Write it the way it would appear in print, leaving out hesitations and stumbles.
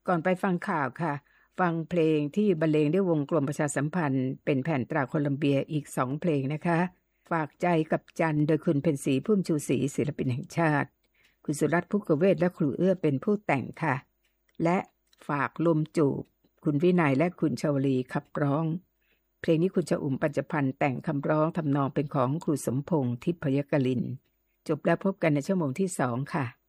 ก่อนไปฟังข่าวค่ะฟังเพลงที่บรรเลงด้วยวงกลมประชาสัมพันธ์เป็นแผ่นตราโคลัมเบียอีก2เพลงนะคะฝากใจกับจันโดยคุณเพ็ญศรีพุ่มชูศรีศิลปินแห่งชาติคุณสุรัตน์ ภุกเวศและครูเอื้อเป็นผู้แต่งค่ะและฝากลมจูบคุณวินัยและคุณชวลีขับร้องเพลงนี้คุณชอุ่มปัญจพันธ์แต่งคำร้องทำนองเป็นของครูสมพงษ์ทิพยกลินจบแล้วพบกันในชั่วโมงที่2ค่ะ